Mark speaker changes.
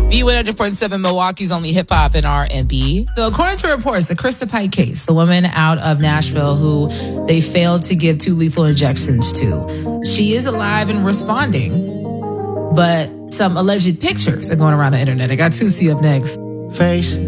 Speaker 1: B100.7 Milwaukee's only hip hop and R&B. So according to reports, the Krista Pike case, the woman out of Nashville who they failed to give 2 lethal injections to, she is alive and responding. But some alleged pictures are going around the internet. I got 2C up next.
Speaker 2: Face